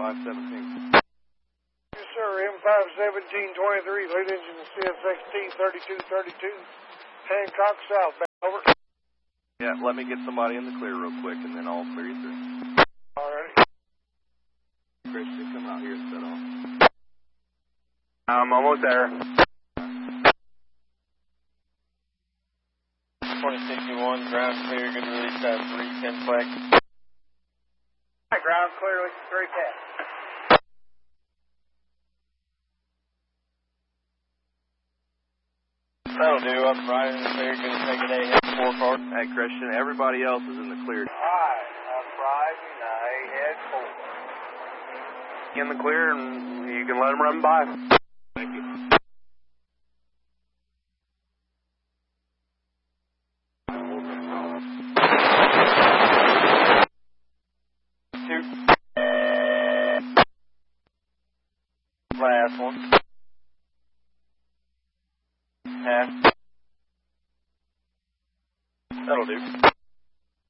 517. Yes, sir. M51723, lead engine CSXT 3232, Hancock southbound. Over. Yeah, let me get somebody in the clear real quick, and then I'll clear you through. All right. Christian, come out here and set off. I'm almost there. 2061, ground clear, good release at 310 flag. Ground clear with 310. That'll do, I'm riding the clear, gonna take an 8-head 4 car. Hey, Christian, everybody else is in the clear. Alright, I'm riding a 8-head 4. In the clear, and you can let them run by. Thank you. Last one. Half. That'll do.